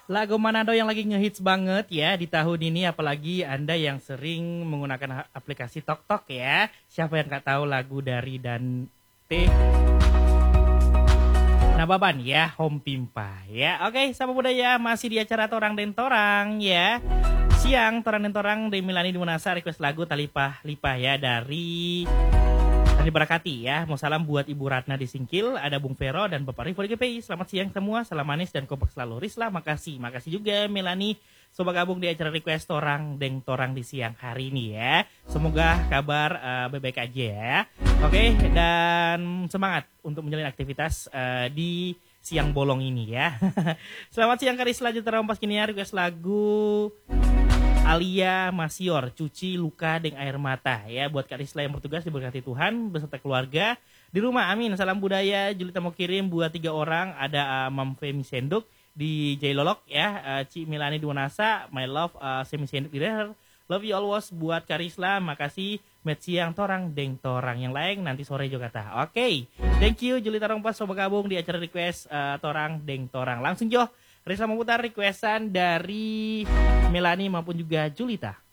Lagu Manado yang lagi ngehits banget ya di tahun ini, apalagi Anda yang sering menggunakan aplikasi TokTok ya. Siapa yang nggak tahu lagu dari Dante Nababan ya, Home Pimpa ya. Oke, sama budaya masih di acara Torang dan Torang ya. Siang Torang dan Torang dari Milani di Munasa request lagu Talipah Lipah ya dari Tadi Barakati ya. Mau salam buat Ibu Ratna di Singkil, ada Bung Vero dan Bapak Rifo di GPI. Selamat siang semua, salam manis dan kompak selalu. Risla, makasih. Makasih juga Melani coba gabung di acara request Torang Deng Torang di siang hari ini ya. Semoga kabar baik-baik aja ya. Oke, dan semangat untuk menjalani aktivitas di siang bolong ini ya. Selamat siang Karisla Jutara Rompas Kiniar, request lagu Alia Masior, Cuci Luka Deng Air Mata ya, buat Kak Risla yang bertugas diberkati Tuhan beserta keluarga di rumah, amin. Salam budaya Julita mau kirim buat 3 orang, ada Mam Femi Senduk di Jailolok ya, Ci Milani di Wanasa, my love Semi Senduk di Reher, love you always buat Kak Risla, makasih. Met siang Torang Deng Torang, yang lain nanti sore juga kata. Oke, thank you Julita Rompas coba gabung di acara request Torang Deng Torang. Langsung Jo Risla memutar requestan dari Melani maupun juga Julita.